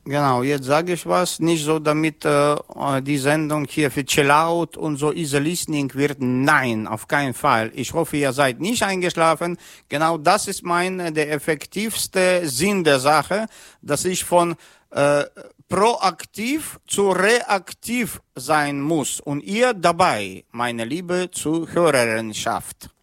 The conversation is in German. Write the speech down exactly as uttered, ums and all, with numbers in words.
Genau, jetzt sage ich was, nicht so damit äh, die Sendung hier für Chill Out und so Easy Listening wird. Nein, auf keinen Fall. Ich hoffe, ihr seid nicht eingeschlafen. Genau das ist mein, der effektivste Sinn der Sache, dass ich von äh, proaktiv zu reaktiv sein muss. Und ihr dabei, meine liebe Zuhörerinschaft.